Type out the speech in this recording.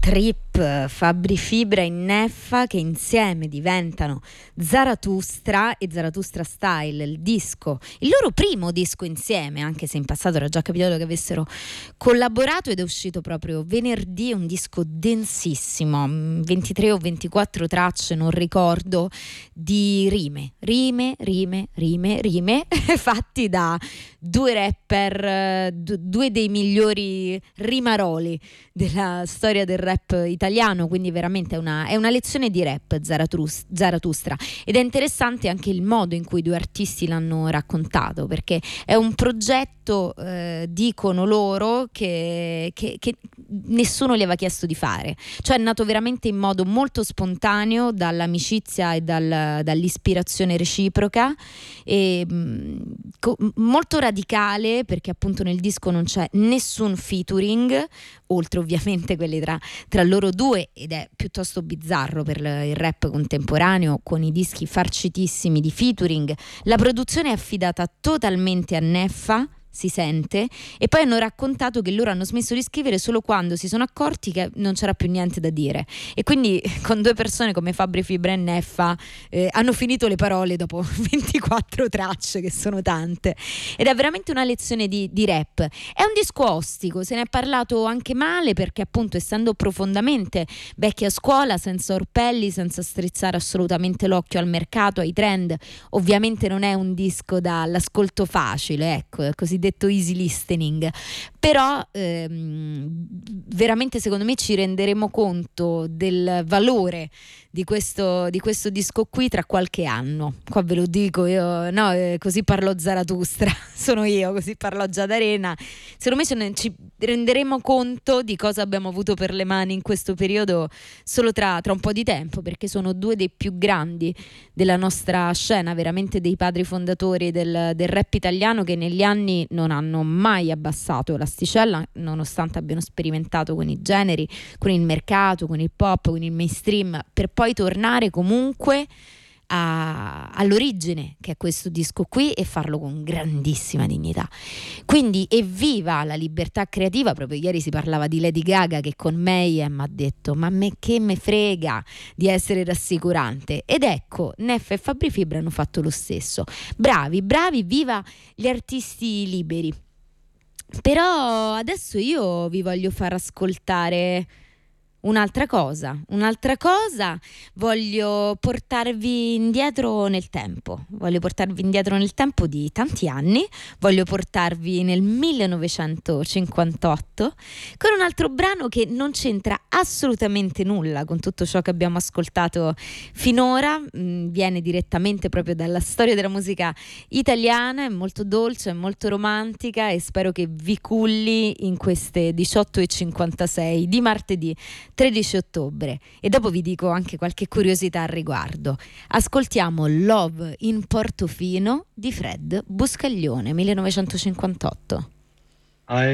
Trip, Fabri Fibra e Neffa, che insieme diventano Zarathustra e Zarathustra Style, il loro primo disco insieme, anche se in passato era già capitato che avessero collaborato, ed è uscito proprio venerdì. Un disco densissimo, 23 o 24 tracce, non ricordo, di rime fatti da due rapper, due dei migliori rimaroli della storia del rap italiano, quindi veramente è una lezione di rap Zarathustra, ed è interessante anche il modo in cui due artisti l'hanno raccontato, perché è un progetto, dicono loro, che nessuno gli aveva chiesto di fare, cioè è nato veramente in modo molto spontaneo dall'amicizia e dall'ispirazione reciproca, e molto radicale, perché appunto nel disco non c'è nessun featuring, oltre ovviamente quelli tra loro due, ed è piuttosto bizzarro per il rap contemporaneo, con i dischi farcitissimi di featuring. La produzione è affidata totalmente a Neffa, si sente, e poi hanno raccontato che loro hanno smesso di scrivere solo quando si sono accorti che non c'era più niente da dire, e quindi con due persone come Fabri Fibra e Neffa hanno finito le parole dopo 24 tracce, che sono tante, ed è veramente una lezione di rap. È un disco ostico, se ne è parlato anche male, perché appunto, essendo profondamente vecchia scuola, senza orpelli, senza strizzare assolutamente l'occhio al mercato, ai trend, ovviamente non è un disco dall'ascolto facile, ecco, è così detto easy listening, però veramente secondo me ci renderemo conto del valore di questo disco qui tra qualche anno. Qua ve lo dico io, no, così parlò Zarathustra, sono io, così parlò Giadarena. Secondo me ci renderemo conto di cosa abbiamo avuto per le mani in questo periodo solo tra un po' di tempo, perché sono due dei più grandi della nostra scena, veramente dei padri fondatori del rap italiano, che negli anni non hanno mai abbassato l'asticella, nonostante abbiano sperimentato con i generi, con il mercato, con il pop, con il mainstream, per poi tornare comunque all'origine, che è questo disco qui, e farlo con grandissima dignità. Quindi evviva la libertà creativa. Proprio ieri si parlava di Lady Gaga, che con Mayhem ha detto: ma me che me frega di essere rassicurante. Ed ecco, Neffa e Fabri Fibra hanno fatto lo stesso. Bravi, viva gli artisti liberi. Però adesso io vi voglio far ascoltare un'altra cosa, voglio portarvi indietro nel tempo di tanti anni, voglio portarvi nel 1958 con un altro brano che non c'entra assolutamente nulla con tutto ciò che abbiamo ascoltato finora, viene direttamente proprio dalla storia della musica italiana, è molto dolce, è molto romantica, e spero che vi culli in queste 18:56 di martedì 13 ottobre. E dopo vi dico anche qualche curiosità al riguardo. Ascoltiamo Love in Portofino di Fred Buscaglione, 1958.